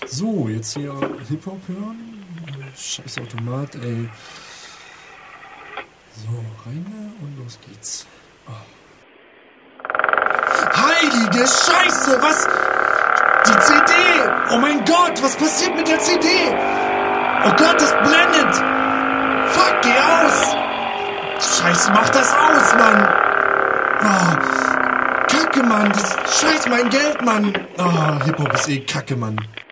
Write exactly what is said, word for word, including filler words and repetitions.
So, jetzt hier Hip-Hop hören. Scheiß Automat, ey. So, rein da und los geht's. Oh. Heilige Scheiße, was? Die C D! Oh mein Gott, was passiert mit der C D? Oh Gott, das blendet! Fuck, geh aus! Scheiße, mach das aus, Mann! Oh, Kacke, Mann! Das ist scheiß mein Geld, Mann! Oh, Hip-Hop ist eh Kacke, Mann.